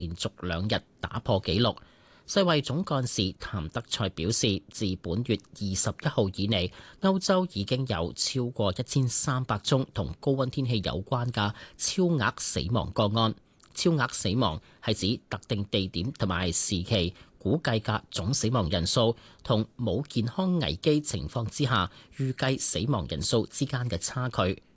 連續2日打破紀錄。世衛總幹事譚德塞表示，自本月21號以嚟，歐洲已經有超過1300宗同高溫天氣有關嘅超額死亡個案。超額死亡係指特定地點同埋時期估計嘅總死亡人數同冇健康危機情況之下預計死亡人數之間嘅差距。